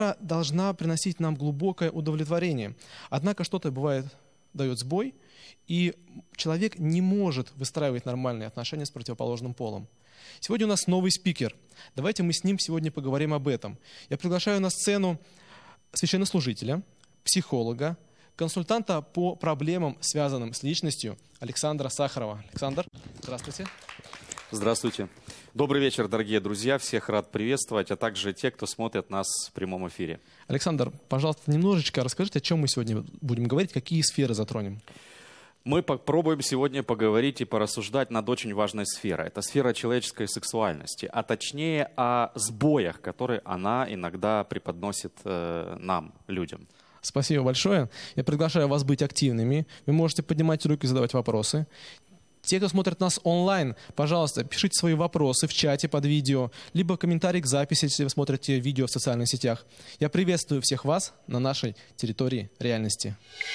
должна приносить нам глубокое удовлетворение. Однако что-то бывает, дает сбой, и человек не может выстраивать нормальные отношения с противоположным полом. Сегодня у нас новый спикер. Давайте мы с ним сегодня поговорим об этом. Я приглашаю на сцену священнослужителя, психолога, консультанта по проблемам, связанным с личностью, Александра Сахарова. Александр, здравствуйте. Здравствуйте. Добрый вечер, дорогие друзья. Всех рад приветствовать, а также те, кто смотрит нас в прямом эфире. Александр, пожалуйста, немножечко расскажите, о чем мы сегодня будем говорить, какие сферы затронем. Мы попробуем сегодня поговорить и порассуждать над очень важной сферой. Это сфера человеческой сексуальности, а точнее о сбоях, которые она иногда преподносит нам, людям. Спасибо большое. Я приглашаю вас быть активными. Вы можете поднимать руки и задавать вопросы. Те, кто смотрит нас онлайн, пожалуйста, пишите свои вопросы в чате под видео, либо комментарий к записи, если вы смотрите видео в социальных сетях. Я приветствую всех вас на нашей территории реальности.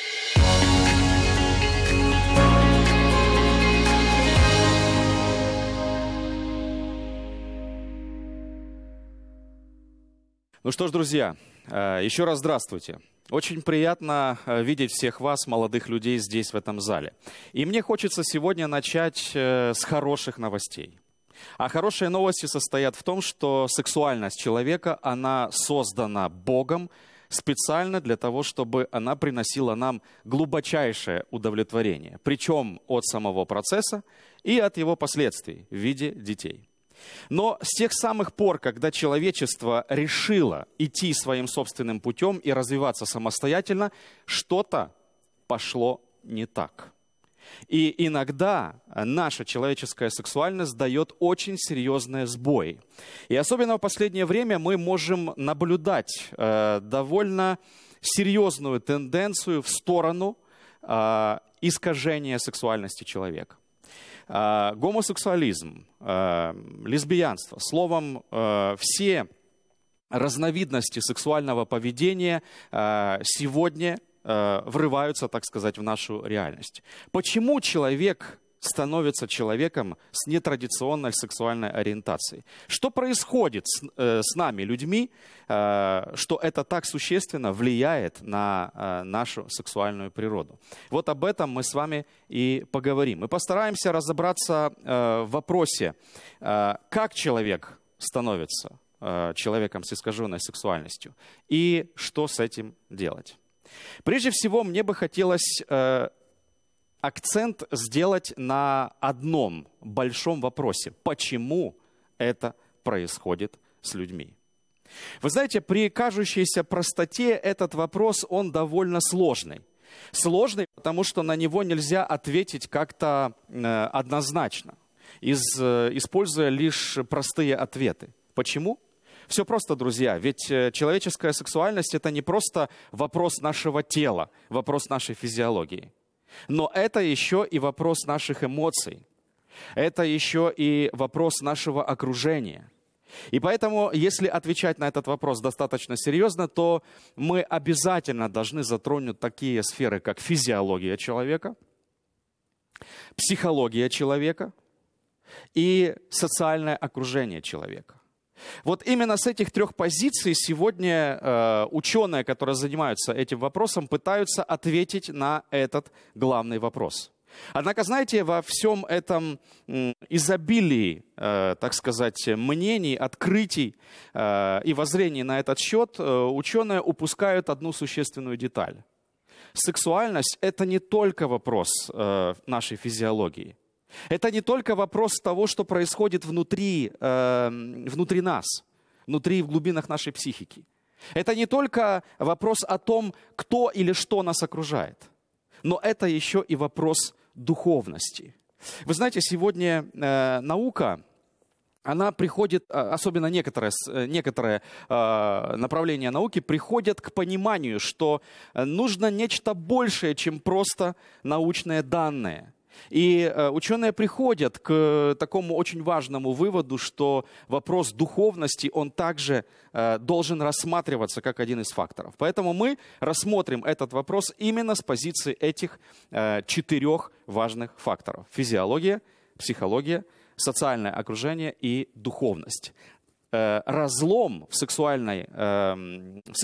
Ну что ж, друзья, еще раз здравствуйте. Очень приятно видеть всех вас, молодых людей, здесь, в этом зале. И мне хочется сегодня начать с хороших новостей. А хорошие новости состоят в том, что сексуальность человека, она создана Богом специально для того, чтобы она приносила нам глубочайшее удовлетворение. Причем от самого процесса и от его последствий в виде детей. Но с тех самых пор, когда человечество решило идти своим собственным путем и развиваться самостоятельно, что-то пошло не так. И иногда наша человеческая сексуальность дает очень серьезные сбои. И особенно в последнее время мы можем наблюдать довольно серьезную тенденцию в сторону искажения сексуальности человека. Гомосексуализм, лесбиянство, словом, все разновидности сексуального поведения сегодня врываются, так сказать, в нашу реальность. Почему человек становится человеком с нетрадиционной сексуальной ориентацией? Что происходит с нами, людьми, что это так существенно влияет на нашу сексуальную природу? Вот об этом мы с вами и поговорим. Мы постараемся разобраться в вопросе, как человек становится человеком с искаженной сексуальностью и что с этим делать. Прежде всего, мне бы хотелось акцент сделать на одном большом вопросе. Почему это происходит с людьми? Вы знаете, при кажущейся простоте этот вопрос, он довольно сложный. Сложный, потому что на него нельзя ответить как-то однозначно, используя лишь простые ответы. Почему? Все просто, друзья, ведь человеческая сексуальность – это не просто вопрос нашего тела, вопрос нашей физиологии. Но это еще и вопрос наших эмоций. Это еще и вопрос нашего окружения. И поэтому, если отвечать на этот вопрос достаточно серьезно, то мы обязательно должны затронуть такие сферы, как физиология человека, психология человека и социальное окружение человека. Вот именно с этих трех позиций сегодня ученые, которые занимаются этим вопросом, пытаются ответить на этот главный вопрос. Однако, знаете, во всем этом изобилии, так сказать, мнений, открытий и воззрений на этот счет, ученые упускают одну существенную деталь. Сексуальность – это не только вопрос нашей физиологии. Это не только вопрос того, что происходит внутри нас, внутри, в глубинах нашей психики. Это не только вопрос о том, кто или что нас окружает, но это еще и вопрос духовности. Вы знаете, сегодня наука, она приходит, особенно некоторые направления науки, приходят к пониманию, что нужно нечто большее, чем просто научные данные. И ученые приходят к такому очень важному выводу, что вопрос духовности, он также должен рассматриваться как один из факторов. Поэтому мы рассмотрим этот вопрос именно с позиции этих 4 важных факторов. Физиология, психология, социальное окружение и духовность. Разлом в сексуальной